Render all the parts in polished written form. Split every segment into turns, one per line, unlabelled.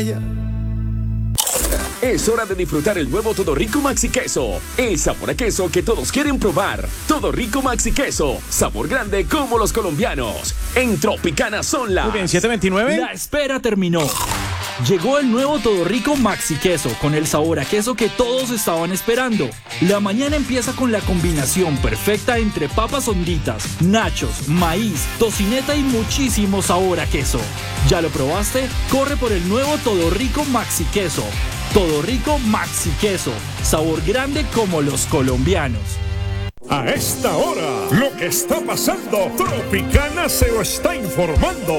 Es hora de disfrutar el nuevo Todo Rico Maxi Queso. El sabor a queso que todos quieren probar. Todo Rico Maxi Queso. Sabor grande como los colombianos. En Tropicana son las...
Muy bien, 7:29.
La espera terminó. Llegó el nuevo Todo Rico Maxi Queso con el sabor a queso que todos estaban esperando. La mañana empieza con la combinación perfecta entre papas honditas, nachos, maíz, tocineta y muchísimo sabor a queso. ¿Ya lo probaste? Corre por el nuevo Todo Rico Maxi Queso. Todo Rico Maxi Queso. Sabor grande como los colombianos.
A esta hora, lo que está pasando, Tropicana se lo está informando.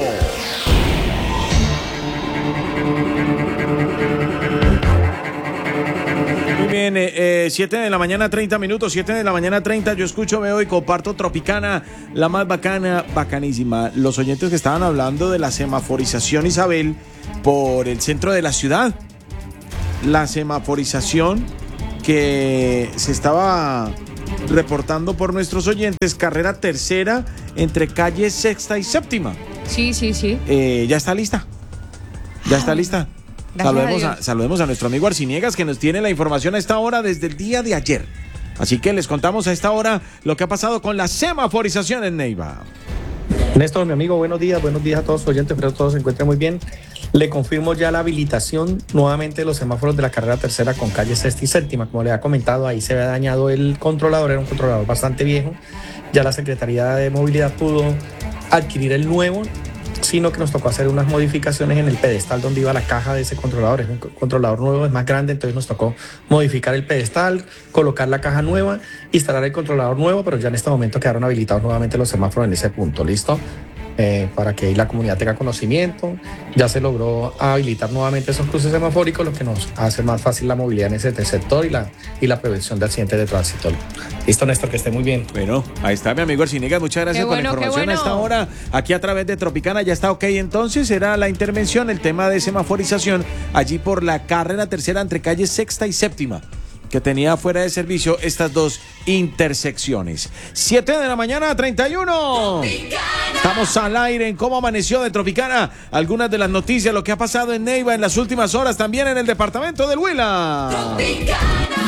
Muy bien, 7 de la mañana, 30 minutos, 7 de la mañana, 30. Yo escucho, veo y comparto Tropicana, la más bacana, bacanísima. Los oyentes que estaban hablando de la semaforización, Isabel, por el centro de la ciudad. La semaforización que se estaba reportando por nuestros oyentes, carrera tercera entre calle Sexta y Séptima.
Sí.
Ya está lista. Ya está lista. Saludemos a nuestro amigo Arciniegas, que nos tiene la información a esta hora desde el día de ayer. Así que les contamos a esta hora lo que ha pasado con la semaforización en Neiva.
Néstor, mi amigo, buenos días a todos los oyentes, espero que todos se encuentren muy bien. Le confirmo ya la habilitación nuevamente de los semáforos de la carrera tercera con calle Sexta y Séptima. Como le ha comentado, ahí se había dañado el controlador, era un controlador bastante viejo. Ya la Secretaría de Movilidad pudo adquirir el nuevo, sino que nos tocó hacer unas modificaciones en el pedestal donde iba la caja de ese controlador. Es un controlador nuevo, es más grande, entonces nos tocó modificar el pedestal, colocar la caja nueva, instalar el controlador nuevo, pero ya en este momento quedaron habilitados nuevamente los semáforos en ese punto, ¿listo? Para que ahí la comunidad tenga conocimiento. Ya se logró habilitar nuevamente esos cruces semafóricos, lo que nos hace más fácil la movilidad en ese sector y la prevención de accidentes de tránsito. Listo, Néstor, que esté muy bien.
Bueno, ahí está mi amigo Arciniegas, muchas gracias por la información a esta hora. Aquí a través de Tropicana ya está ok, entonces era la intervención, el tema de semaforización allí por la carrera tercera entre calles Sexta y Séptima, que tenía fuera de servicio estas dos intersecciones. 7 de la mañana, 31. Tropicana. Estamos al aire en Cómo Amaneció de Tropicana. Algunas de las noticias, lo que ha pasado en Neiva en las últimas horas, también en el departamento del Huila.
Tropicana.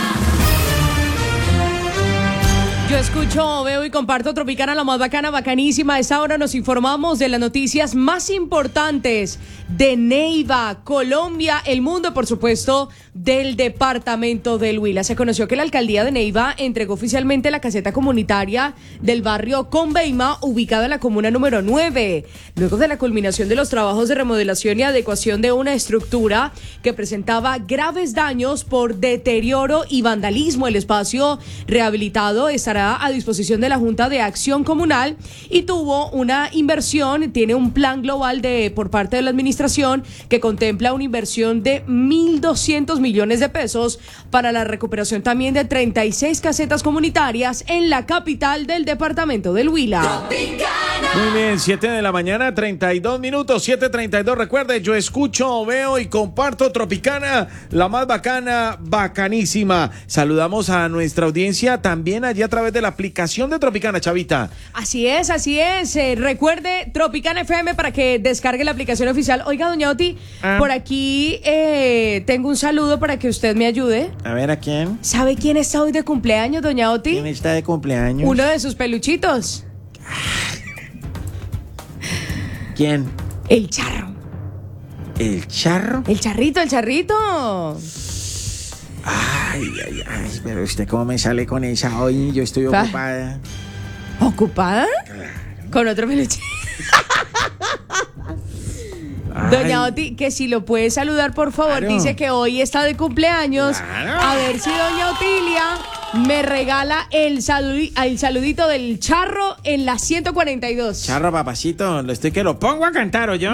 Yo escucho, veo y comparto Tropicana, la más bacana, bacanísima. A esta hora nos informamos de las noticias más importantes de Neiva, Colombia, el mundo, por supuesto, del departamento del Huila. Se conoció que la alcaldía de Neiva entregó oficialmente la caseta comunitaria del barrio Conveima, ubicada en la comuna número 9, luego de la culminación de los trabajos de remodelación y adecuación de una estructura que presentaba graves daños por deterioro y vandalismo. El espacio rehabilitado estará a disposición de la Junta de Acción Comunal y tuvo una inversión, tiene un plan global por parte de la administración que contempla una inversión de 1.200 millones de pesos para la recuperación también de 36 casetas comunitarias en la capital del departamento del Huila.
Muy bien, 7 de la mañana, 32 minutos, 7:32. Recuerde, yo escucho, veo y comparto Tropicana, la más bacana, bacanísima. Saludamos a nuestra audiencia también allí a través de la aplicación de Tropicana, Chavita.
Así es. Recuerde Tropicana FM para que descargue la aplicación oficial. Oiga, doña Oti, por aquí tengo un saludo para que usted me ayude.
A ver, ¿a quién?
¿Sabe quién está hoy de cumpleaños, doña Oti?
¿Quién está de cumpleaños?
Uno de sus peluchitos.
¿Quién?
El charro.
¿El charro?
El charrito.
Ay, pero usted cómo me sale con esa hoy, yo estoy ocupada.
¿Ocupada?
Claro.
Con otro peluche. Doña Oti, que si lo puede saludar, por favor. Claro. Dice que hoy está de cumpleaños.
Claro.
A ver si doña Otilia me regala el saludito del charro en la 142.
Charro, papacito, estoy que lo pongo a cantar, ¿o yo?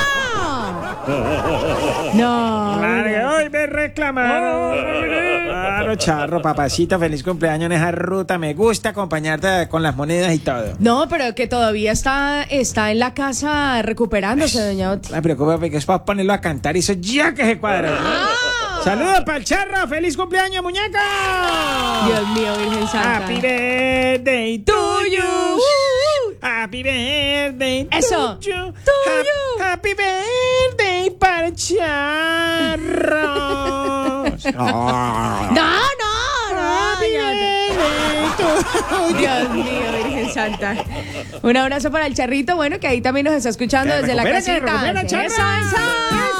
No.
Claro, hoy me reclamaron. Claro, charro, papacito, feliz cumpleaños en esa ruta. Me gusta acompañarte con las monedas y todo.
No, pero que todavía está en la casa recuperándose, doña Oti.
No me preocupa, porque es para ponerlo a cantar y eso ya que se cuadra. Saludos para el charro, feliz cumpleaños, muñeca.
Dios mío, Virgen Santa.
Happy birthday to you. Happy birthday
eso.
to you. Happy birthday parcharros.
No. Dios mío, Virgen Santa. Un abrazo para el Charrito, bueno, que ahí también nos está escuchando desde la casita.
¡Eso!